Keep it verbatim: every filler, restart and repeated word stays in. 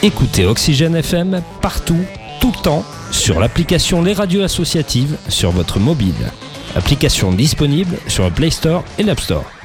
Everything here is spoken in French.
Écoutez Oxygène F M partout, tout le temps, sur l'application Les Radios Associatives sur votre mobile. Application disponible sur le Play Store et l'App Store.